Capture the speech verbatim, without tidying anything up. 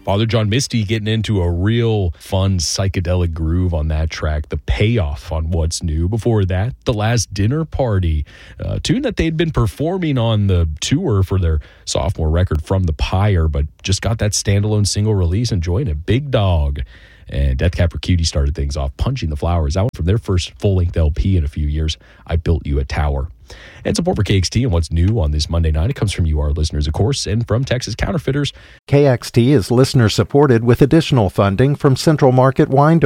Father John Misty getting into a real fun psychedelic groove on that track. The Payoff on What's New. Before that, The Last Dinner Party, a tune that they'd been performing on the tour for their sophomore record From the Pyre, but just got that standalone single release, enjoying it. Big Dog. And Death Cab for Cutie started things off. Punching the Flowers. That one from their first full-length L P in a few years. I Built You a Tower. And support for K X T and what's new on this Monday night. It comes from you, our listeners, of course, and from Texas Counterfeiters. K X T is listener-supported with additional funding from Central Market Wine